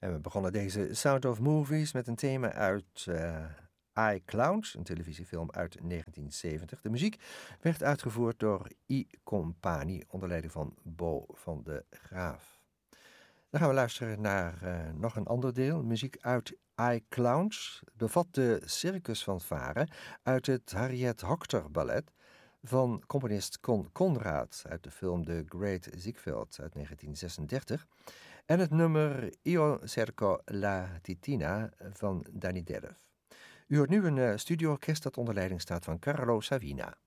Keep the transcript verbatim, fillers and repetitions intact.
En we begonnen deze Sound of Movies met een thema uit uh, I, Clowns, een televisiefilm uit negentien zeventig. De muziek werd uitgevoerd door I Company onder leiding van Bo van de Graaf. Dan gaan we luisteren naar uh, nog een ander deel, muziek uit I, Clowns. Het bevat de circusfanfare uit het Harriet Hocter ballet van componist Con Conrad uit de film The Great Ziegfeld uit negentien zesendertig en het nummer Io cerco la titina van Danny Derf. U hoort nu een uh, studioorkest dat onder leiding staat van Carlo Savina.